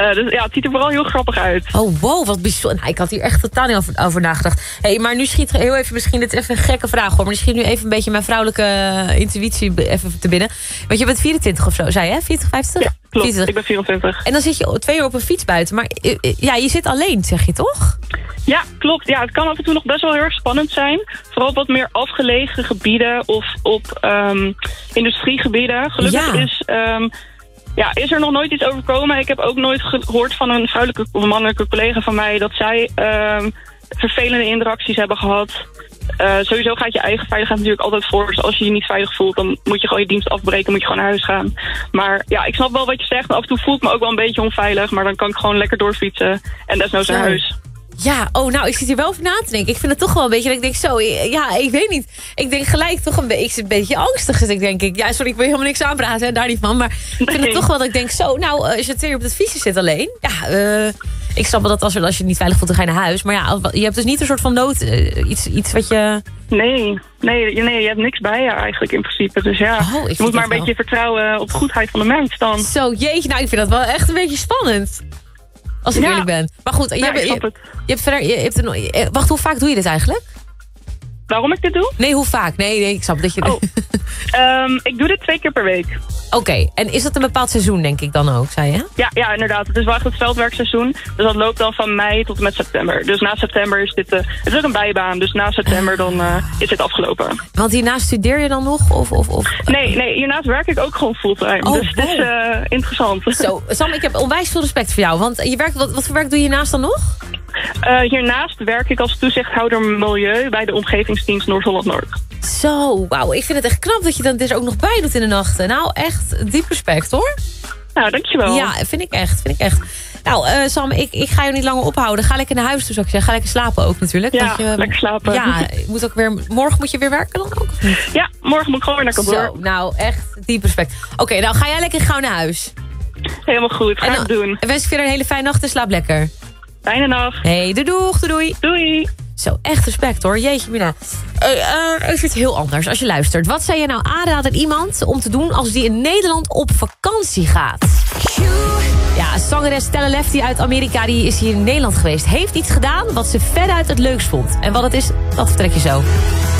Dus ja, het ziet er vooral heel grappig uit. Oh, wow, wat bijzonder. Nou, ik had hier echt totaal niet over nagedacht. Hey, maar nu schiet heel even, misschien dit is even een gekke vraag hoor, maar nu schiet nu even een beetje mijn vrouwelijke intuïtie even te binnen. Want je bent 24 of zo, zei je, hè? 40, 50? Ja, klopt. 24. Ik ben 24. En dan zit je 2 uur op een fiets buiten. Maar ja, je zit alleen, zeg je toch? Ja, klopt. Ja, het kan af en toe nog best wel heel erg spannend zijn. Vooral op wat meer afgelegen gebieden of op industriegebieden. Gelukkig is er nog nooit iets overkomen. Ik heb ook nooit gehoord van een vrouwelijke of mannelijke collega van mij dat zij vervelende interacties hebben gehad. Sowieso gaat je eigen veiligheid natuurlijk altijd voor. Dus als je je niet veilig voelt, dan moet je gewoon je dienst afbreken. Moet je gewoon naar huis gaan. Maar ja, ik snap wel wat je zegt. Af en toe voel ik me ook wel een beetje onveilig. Maar dan kan ik gewoon lekker doorfietsen. En desnoods naar huis. Ja, nou, ik zit hier wel over na te denken. Ik vind het toch wel een beetje dat ik denk zo, ja, ik weet niet. Ik denk gelijk toch ik zit een beetje angstig. Dus ik denk, ja, sorry, ik wil helemaal niks aanpraten, hè, daar niet van. Maar ik vind het toch wel dat ik denk zo, nou, als je 2 uur op het fietsje zit alleen. Ja, ik snap wel dat als je het niet veilig voelt, dan ga je naar huis. Maar ja, je hebt dus niet een soort van nood, iets wat je... Nee, je hebt niks bij je eigenlijk in principe. Dus ja, je moet maar een beetje vertrouwen op de goedheid van de mens dan. Zo, jeetje, nou, ik vind dat wel echt een beetje spannend. Als ik eerlijk ben. Maar goed, wacht, hoe vaak doe je dit eigenlijk? Waarom ik dit doe? Nee, hoe vaak? Nee, ik snap dat je... Ik doe dit 2 keer per week. Oké, en is dat een bepaald seizoen, denk ik dan ook, zei je? Ja, inderdaad. Het is wel echt het veldwerkseizoen. Dus dat loopt dan van mei tot en met september. Dus na september is dit... het is ook een bijbaan, dus na september dan is dit afgelopen. Want hiernaast studeer je dan nog? Nee, hiernaast werk ik ook gewoon fulltime. Dus het is interessant. Zo, Sam, ik heb onwijs veel respect voor jou. Want je werkt, wat voor werk doe je hiernaast dan nog? Hiernaast werk ik als toezichthouder milieu bij de omgevingsdienst Noord-Holland-Noord. Zo, wauw. Ik vind het echt knap dat je dan dus ook nog bij doet in de nachten. Nou, echt diep respect, hoor. Nou, dankjewel. Ja, vind ik echt. Nou, Sam, ik ga je niet langer ophouden. Ga lekker naar huis toe, zou ik zeggen. Ga lekker slapen ook natuurlijk. Ja, lekker slapen. Ja, morgen moet je weer werken dan ook? Of niet? Ja, morgen moet ik gewoon weer naar kantoor. Zo, nou, echt diep respect. Oké, nou ga jij lekker gauw naar huis. Helemaal goed, ga ik doen. En wens ik verder een hele fijne nacht en slaap lekker. Fijne nacht. Hey, doei. Doei. Zo, echt respect hoor. Jeetje, Mina. Even iets heel anders als je luistert. Wat zou je nou aanraden iemand om te doen als die in Nederland op vakantie gaat? Ja, zangeres Stella Lefty uit Amerika, die is hier in Nederland geweest. Heeft iets gedaan wat ze veruit het leukst vond. En wat het is, dat vertrek je zo.